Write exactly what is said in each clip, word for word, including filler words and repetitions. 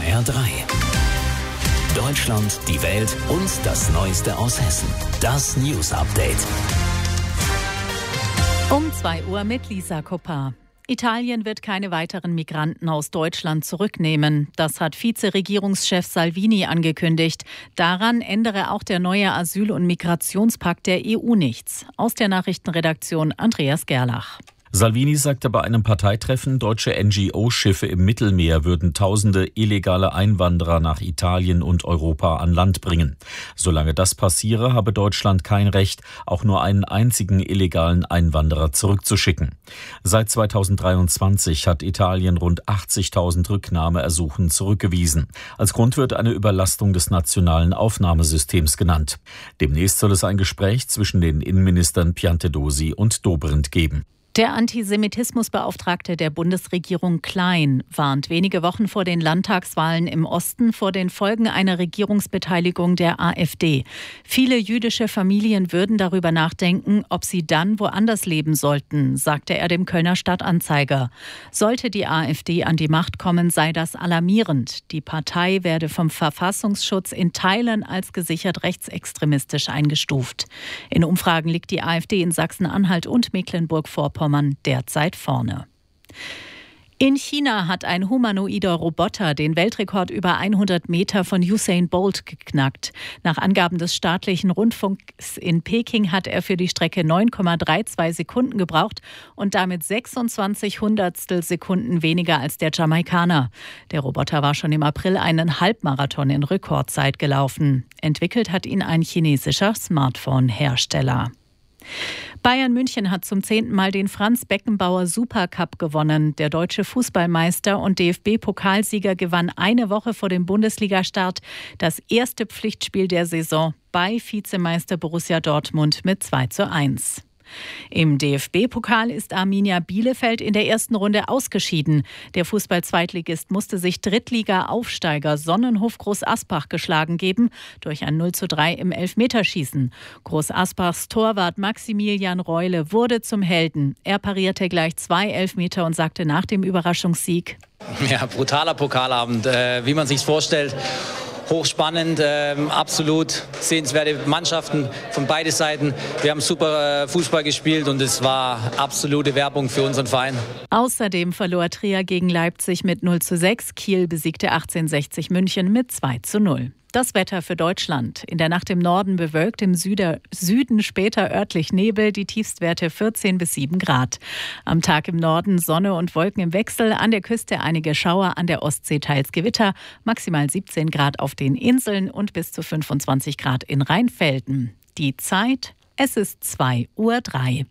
H R drei. Deutschland, die Welt und das Neueste aus Hessen. Das News Update. Um zwei Uhr mit Lisa Koppar. Italien wird keine weiteren Migranten aus Deutschland zurücknehmen. Das hat Vizeregierungschef Salvini angekündigt. Daran ändere auch der neue Asyl- und Migrationspakt der E U nichts. Aus der Nachrichtenredaktion Andreas Gerlach. Salvini sagte bei einem Parteitreffen, deutsche N G O-Schiffe im Mittelmeer würden tausende illegale Einwanderer nach Italien und Europa an Land bringen. Solange das passiere, habe Deutschland kein Recht, auch nur einen einzigen illegalen Einwanderer zurückzuschicken. Seit zweitausenddreiundzwanzig hat Italien rund achtzigtausend Rücknahmeersuchen zurückgewiesen. Als Grund wird eine Überlastung des nationalen Aufnahmesystems genannt. Demnächst soll es ein Gespräch zwischen den Innenministern Piantedosi und Dobrindt geben. Der Antisemitismusbeauftragte der Bundesregierung Klein warnt wenige Wochen vor den Landtagswahlen im Osten vor den Folgen einer Regierungsbeteiligung der AfD. Viele jüdische Familien würden darüber nachdenken, ob sie dann woanders leben sollten, sagte er dem Kölner Stadtanzeiger. Sollte die AfD an die Macht kommen, sei das alarmierend. Die Partei werde vom Verfassungsschutz in Teilen als gesichert rechtsextremistisch eingestuft. In Umfragen liegt die AfD in Sachsen-Anhalt und Mecklenburg-Vorpommern derzeit vorne. In China hat ein humanoider Roboter den Weltrekord über hundert Meter von Usain Bolt geknackt. Nach Angaben des staatlichen Rundfunks in Peking hat er für die Strecke neun Komma zweiunddreißig Sekunden gebraucht und damit sechsundzwanzig Hundertstel Sekunden weniger als der Jamaikaner. Der Roboter war schon im April einen Halbmarathon in Rekordzeit gelaufen. Entwickelt hat ihn ein chinesischer Smartphone-Hersteller. Bayern München hat zum zehnten Mal den Franz Beckenbauer Supercup gewonnen. Der deutsche Fußballmeister und D F B-Pokalsieger gewann eine Woche vor dem Bundesligastart das erste Pflichtspiel der Saison bei Vizemeister Borussia Dortmund mit zwei zu eins. Im D F B-Pokal ist Arminia Bielefeld in der ersten Runde ausgeschieden. Der Fußball-Zweitligist musste sich Drittliga-Aufsteiger Sonnenhof Groß Asbach geschlagen geben durch ein null zu drei im Elfmeterschießen. Groß Asbachs Torwart Maximilian Reule wurde zum Helden. Er parierte gleich zwei Elfmeter und sagte nach dem Überraschungssieg: Ja, brutaler Pokalabend, äh, wie man sich's vorstellt. Hochspannend, äh, absolut sehenswerte Mannschaften von beiden Seiten. Wir haben super äh, Fußball gespielt und es war absolute Werbung für unseren Verein. Außerdem verlor Trier gegen Leipzig mit null zu sechs. Kiel besiegte achtzehnhundertsechzig München mit zwei zu null. Das Wetter für Deutschland. In der Nacht im Norden bewölkt, im Süder, Süden später örtlich Nebel, die Tiefstwerte vierzehn bis sieben Grad. Am Tag im Norden Sonne und Wolken im Wechsel, an der Küste einige Schauer, an der Ostsee teils Gewitter, maximal siebzehn Grad auf den Inseln und bis zu fünfundzwanzig Grad in Rheinfelden. Die Zeit, es ist zwei Uhr drei.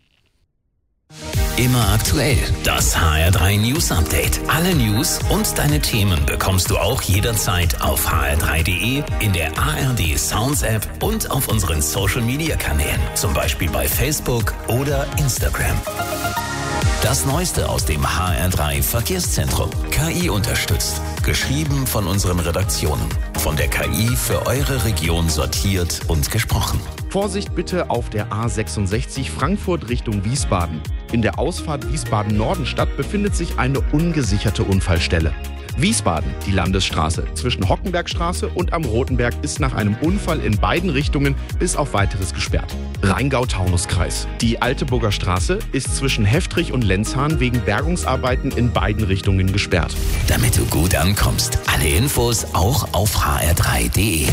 Immer aktuell. Das H R drei News Update. Alle News und deine Themen bekommst du auch jederzeit auf h r drei punkt d e, in der A R D Sounds App und auf unseren Social Media Kanälen, zum Beispiel bei Facebook oder Instagram. Das Neueste aus dem H R drei Verkehrszentrum. K I unterstützt. Geschrieben von unseren Redaktionen. Von der K I für eure Region sortiert und gesprochen. Vorsicht bitte auf der A sechsundsechzig Frankfurt Richtung Wiesbaden. In der Ausfahrt Wiesbaden-Nordenstadt befindet sich eine ungesicherte Unfallstelle. Wiesbaden, die Landesstraße zwischen Hockenbergstraße und am Rotenberg, ist nach einem Unfall in beiden Richtungen bis auf Weiteres gesperrt. Rheingau-Taunus-Kreis. Die Alteburger Straße ist zwischen Heftrich und Lenzhahn wegen Bergungsarbeiten in beiden Richtungen gesperrt. Damit du gut ankommst. Alle Infos auch auf h r drei punkt d e.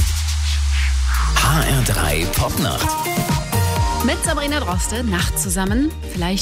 H R drei Popnacht. Mit Sabrina Droste, Nacht zusammen. Vielleicht